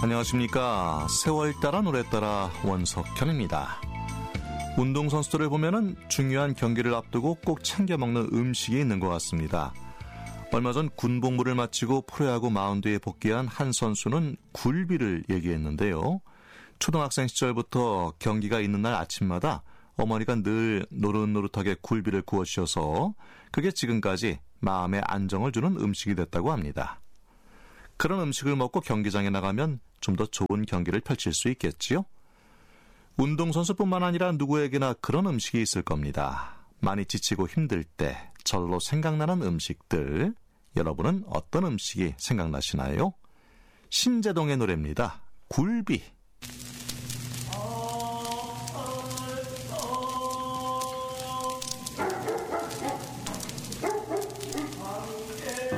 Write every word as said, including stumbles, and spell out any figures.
안녕하십니까. 세월 따라 노래 따라 원석현입니다. 운동선수들을 보면은 중요한 경기를 앞두고 꼭 챙겨 먹는 음식이 있는 것 같습니다. 얼마 전 군복무를 마치고 프로야구 마운드에 복귀한 한 선수는 굴비를 얘기했는데요. 초등학생 시절부터 경기가 있는 날 아침마다 어머니가 늘 노릇노릇하게 굴비를 구워주셔서 그게 지금까지 마음에 안정을 주는 음식이 됐다고 합니다. 그런 음식을 먹고 경기장에 나가면 좀 더 좋은 경기를 펼칠 수 있겠지요? 운동선수뿐만 아니라 누구에게나 그런 음식이 있을 겁니다. 많이 지치고 힘들 때 절로 생각나는 음식들, 여러분은 어떤 음식이 생각나시나요? 신재동의 노래입니다. 굴비.